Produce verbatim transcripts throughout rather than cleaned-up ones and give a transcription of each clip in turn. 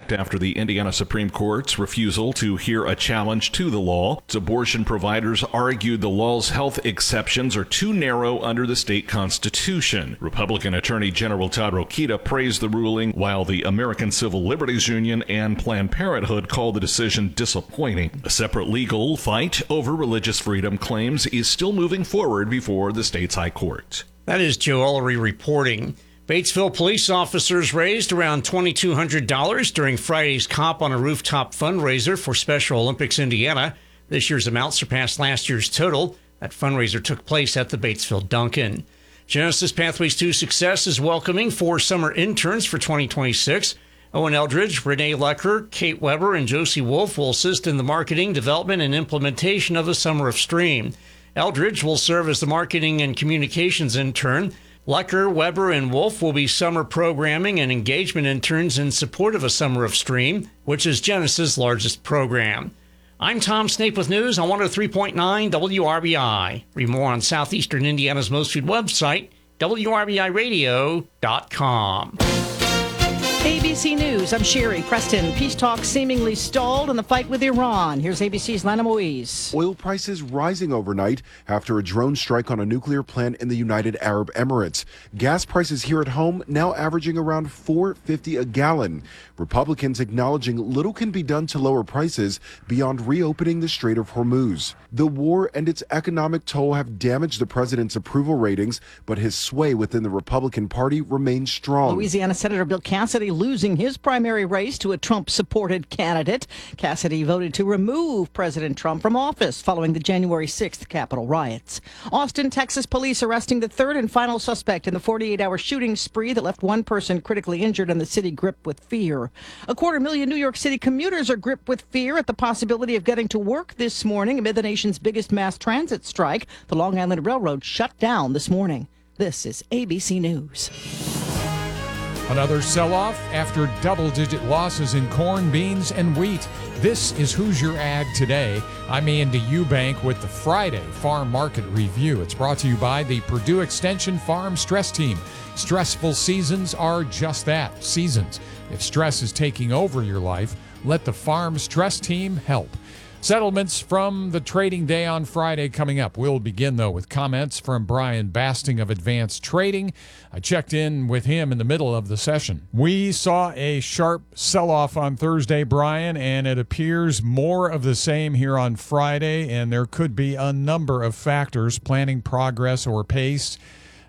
Act after the Indiana Supreme Court's refusal to hear a challenge to the law. Abortion providers argued the law's health exceptions are too narrow under the state constitution. Republican Attorney General Todd Rokita praised the ruling, while the American Civil Liberties Union and Planned Parenthood called the decision disappointing. A separate legal fight over religious freedom claims is still moving forward before the state's high court. That is Joe Ullery reporting. Batesville police officers raised around two thousand two hundred dollars during Friday's Cop on a Rooftop fundraiser for Special Olympics Indiana. This year's amount surpassed last year's total. That fundraiser took place at the Batesville Duncan. Genesis Pathways to Success is welcoming four summer interns for twenty twenty-six. Owen Eldridge, Renee Lecker, Kate Weber, and Josie Wolf will assist in the marketing, development, and implementation of the Summer of Stream. Eldridge will serve as the marketing and communications intern. Lecker, Weber, and Wolf will be summer programming and engagement interns in support of a Summer of Stream, which is Genesis' largest program. I'm Tom Snape with news on one oh three point nine W R B I. Read more on Southeastern Indiana's most viewed website, W R B I radio dot com. A B C News, I'm Sherry Preston. Peace talks seemingly stalled in the fight with Iran. Here's A B C's Lana Moise. Oil prices rising overnight after a drone strike on a nuclear plant in the United Arab Emirates. Gas prices here at home now averaging around four dollars and fifty cents a gallon. Republicans acknowledging little can be done to lower prices beyond reopening the Strait of Hormuz. The war and its economic toll have damaged the president's approval ratings, but his sway within the Republican Party remains strong. Louisiana Senator Bill Cassidy losing his primary race to a Trump-supported candidate. Cassidy voted to remove President Trump from office following the January sixth Capitol riots. Austin, Texas police arresting the third and final suspect in the forty-eight hour shooting spree that left one person critically injured and the city gripped with fear. A quarter million New York City commuters are gripped with fear at the possibility of getting to work this morning amid the nation's biggest mass transit strike. The Long Island Railroad shut down this morning. This is A B C News. Another sell-off after double-digit losses in corn, beans, and wheat. This is Who's Your Ag Today. I'm Andy Eubank with the Friday Farm Market Review. It's brought to you by the Purdue Extension Farm Stress Team. Stressful seasons are just that, seasons. If stress is taking over your life, let the Farm Stress Team help. Settlements from the trading day on Friday coming up. We'll begin, though, with comments from Brian Basting of Advanced Trading. I checked in with him in the middle of the session. We saw a sharp sell-off on Thursday, Brian, and it appears more of the same here on Friday, and there could be a number of factors, planning progress or pace,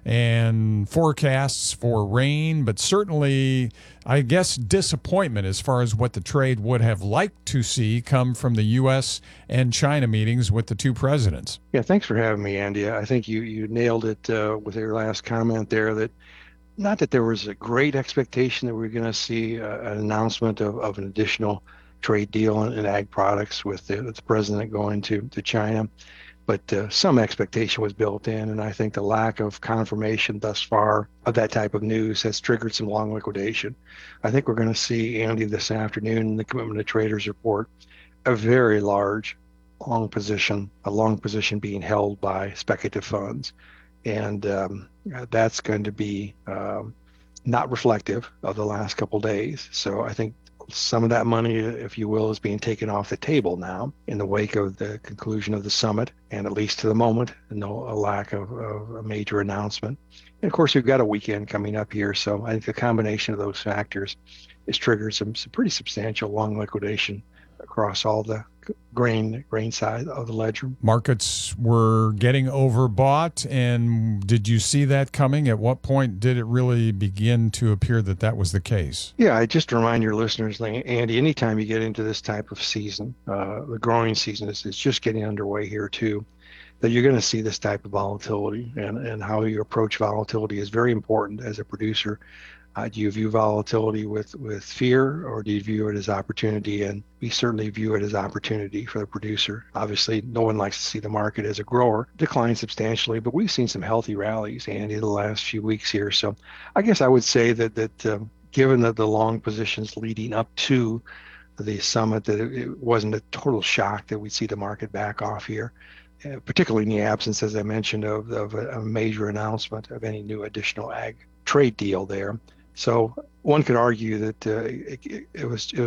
and forecasts for rain, but certainly, I guess, disappointment as far as what the trade would have liked to see come from the U S and China meetings with the two presidents. Yeah, thanks for having me, Andy. I think you, you nailed it uh, with your last comment there, that not that there was a great expectation that we were going to see uh, an announcement of, of an additional trade deal in, in ag products with the, with the president going to, to China. But uh, some expectation was built in, and I think the lack of confirmation thus far of that type of news has triggered some long liquidation. I think we're going to see, Andy, this afternoon in the Commitment of Traders report, a very large long position, a long position being held by speculative funds. And um, that's going to be um, not reflective of the last couple of days. So I think some of that money, if you will, is being taken off the table now in the wake of the conclusion of the summit, and at least to the moment, no a lack of, of a major announcement. And of course, we've got a weekend coming up here, so I think the combination of those factors has triggered some, some pretty substantial long liquidation across all the grain grain side of the ledger. Markets were getting overbought, and did you see that coming? At what point did it really begin to appear that that was the case? Yeah, I just remind your listeners, Andy, anytime you get into this type of season, uh, the growing season is it's just getting underway here too, that you're going to see this type of volatility, and, and how you approach volatility is very important as a producer. Uh, do you view volatility with, with fear, or do you view it as opportunity? And we certainly view it as opportunity for the producer. Obviously, no one likes to see the market as a grower decline substantially, but we've seen some healthy rallies, Andy, the last few weeks here. So I guess I would say that, that um, given that the long positions leading up to the summit, that it, it wasn't a total shock that we'd see the market back off here, uh, particularly in the absence, as I mentioned, of, of a, a major announcement of any new additional ag trade deal there. So one could argue that uh, it, it was it was